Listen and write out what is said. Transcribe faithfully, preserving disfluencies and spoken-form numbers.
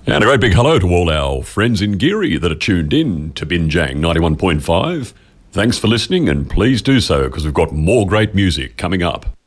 And a great big hello to all our friends in Geary that are tuned in to Binjang ninety-one point five. Thanks for listening, and please do so because we've got more great music coming up.